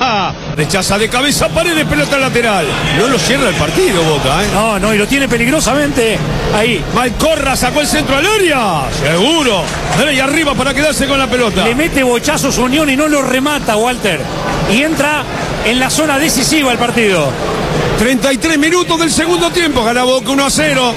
Rechaza de cabeza Paredes, pelota lateral. No lo cierra el partido Boca, ¿eh? No, y lo tiene peligrosamente ahí. Malcorra sacó el centro al área. Seguro. Y arriba para quedarse con la pelota. Le mete bochazos Unión y no lo remata, Walter. Y entra en la zona decisiva el partido. 33 minutos del segundo tiempo. Gana Boca 1-0.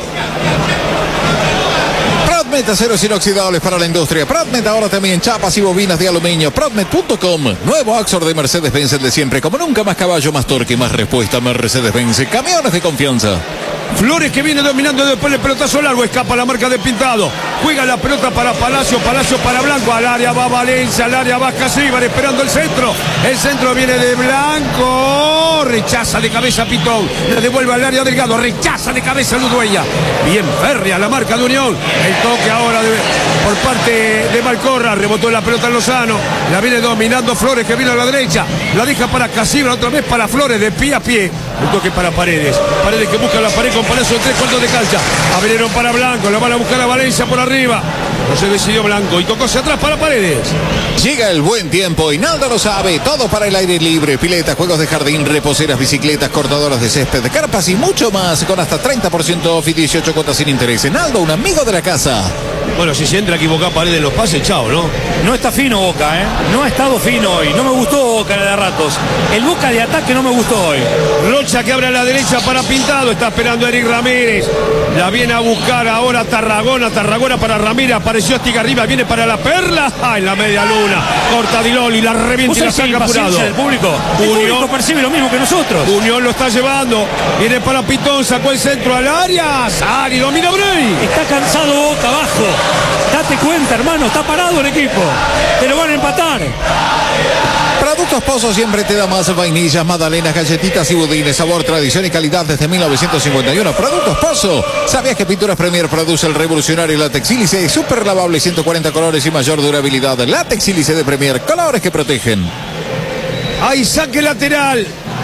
Prodmet, aceros inoxidables para la industria. Prodmet ahora también chapas y bobinas de aluminio. Prodmet.com. Nuevo Axor de Mercedes-Benz, el de siempre. Como nunca, más caballo, más torque, más respuesta. Mercedes-Benz. Camiones de confianza. Flores que viene dominando después del pelotazo largo. Escapa la marca de Pintado. Juega la pelota para Palacio. Palacio para Blanco. Al área va Valencia. Al área va Casíbar esperando el centro. El centro viene de Blanco. Rechaza de cabeza Pitón. Le devuelve al área Delgado. Rechaza de cabeza Ludueña. Bien férrea la marca de Unión. El toque ahora por parte de Malcorra. Rebotó la pelota en Lozano. La viene dominando Flores que viene a la derecha. La deja para Casíbar. Otra vez para Flores de pie a pie. Un toque para Paredes. Paredes que busca la pared con Palacio de 3/4 de cancha. Abrieron para Blanco. Lo van a buscar a Valencia por arriba. No se decidió Blanco y tocó hacia atrás para Paredes. Llega el buen tiempo y Naldo lo sabe. Todo para el aire libre. Piletas, juegos de jardín, reposeras, bicicletas, cortadoras de césped, carpas y mucho más. Con hasta 30% off y 18 cuotas sin interés. Naldo, un amigo de la casa. Bueno, si se entra a equivocar Paredes en los pases, chao, ¿no? No está fino Boca, ¿eh? No ha estado fino hoy. No me gustó Boca de ratos. El Boca de ataque no me gustó hoy. Rocha que abre a la derecha para Pintado. Está esperando Eric Ramírez. La viene a buscar ahora Tarragona. Tarragona para Ramírez. Apareció Estigarribia. Viene para la Perla. En la media luna. Corta Di Loli. La revienta y la saca apurado. Del público. El público percibe lo mismo que nosotros. Unión lo está llevando. Viene para Pitón. Sacó el centro al área. Sari domina Brey. Está cansado Boca abajo. Date cuenta, hermano. Está parado el equipo. Te lo van a empatar. Productos Pozo siempre te da más vainillas, magdalenas, galletitas y budines. Sabor, tradición y calidad desde 1951. Productos Pozo. ¿Sabías que Pinturas Premier produce el revolucionario látex sílice? Super lavable, 140 colores y mayor durabilidad. Látex sílice de Premier. Colores que protegen. Hay saque lateral.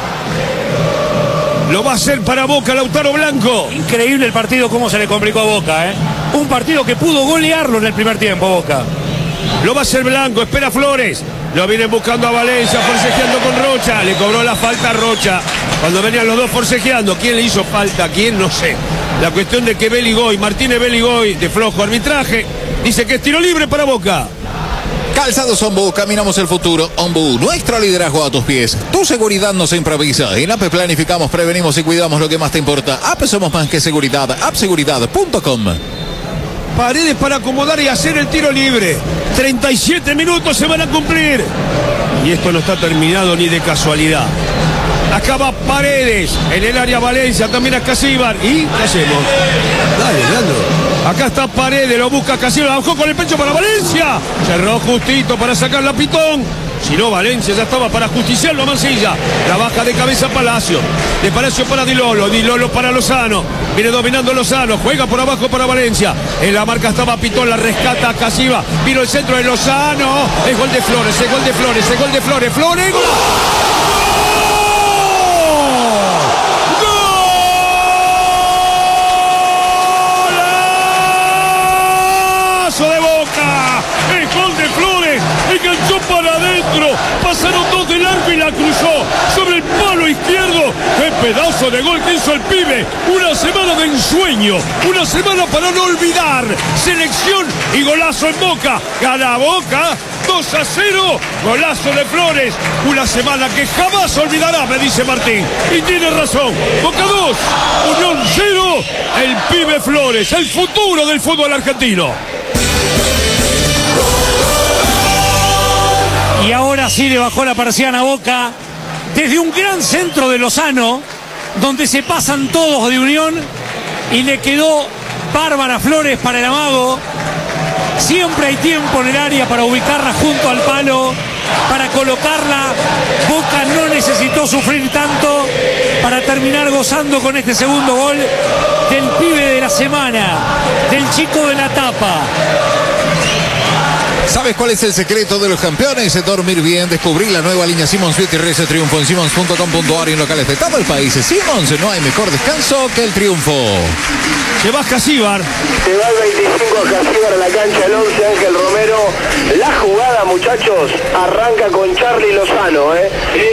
Lo va a hacer para Boca Lautaro Blanco. Increíble el partido, cómo se le complicó a Boca, ¿eh? Un partido que pudo golearlo en el primer tiempo, Boca. Lo va a hacer Blanco, espera Flores. Lo vienen buscando a Valencia, forcejeando con Rocha. Le cobró la falta a Rocha. Cuando venían los dos forcejeando, ¿quién le hizo falta? ¿Quién? No sé. La cuestión de que Beligoy, Martínez Beligoy, de flojo arbitraje, dice que es tiro libre para Boca. Calzados Ombu, caminamos el futuro. Ombu, nuestro liderazgo a tus pies. Tu seguridad no se improvisa. En APE planificamos, prevenimos y cuidamos lo que más te importa. APE somos más que seguridad. appseguridad.com. Paredes para acomodar y hacer el tiro libre. 37 minutos se van a cumplir. Y esto no está terminado ni de casualidad. Acaba Paredes en el área Valencia, también a Casíbar. ¿Y qué hacemos? Dale, Leandro. Acá está Paredes, lo busca Casíbar, bajó con el pecho para Valencia. Cerró justito para sacar la Pitón. Si no, Valencia ya estaba para justiciarlo a Mancilla. La baja de cabeza Palacio. De Palacio para Di Lolo. Di Lolo para Lozano. Viene dominando Lozano. Juega por abajo para Valencia. En la marca estaba Pitón. La rescata Casiva. Vino el centro de Lozano. Es gol de Flores. Es gol de Flores. Es gol de Flores. Flores. ¡Gol! De Boca, el gol de Flores, enganchó para adentro, pasaron dos del arco y la cruzó sobre el palo izquierdo. ¡Qué pedazo de gol que hizo el pibe! Una semana de ensueño, una semana para no olvidar. Selección y golazo en Boca. Gana Boca 2-0, golazo de Flores. Una semana que jamás olvidará, me dice Martín. Y tiene razón. Boca 2, Unión 0, el pibe Flores, el futuro del fútbol argentino. Y ahora sí le bajó la persiana a Boca desde un gran centro de Lozano, donde se pasan todos de Unión, y le quedó bárbara Flores para el amago. Siempre hay tiempo en el área para ubicarla junto al palo, para colocarla. Boca no necesitó sufrir tanto para terminar gozando con este segundo gol del pibe de la semana, del chico de la tapa. ¿Sabes cuál es el secreto de los campeones? Dormir bien. Descubrí la nueva línea Simmons Beauty Rest Triunfo en simmons.com.ar y en locales de todo el país. Simmons, no hay mejor descanso que el triunfo. Se va Casíbar. Se va el 25 a Casíbar a la cancha, el 11 Ángel Romero. La jugada, muchachos, arranca con Charly Lozano,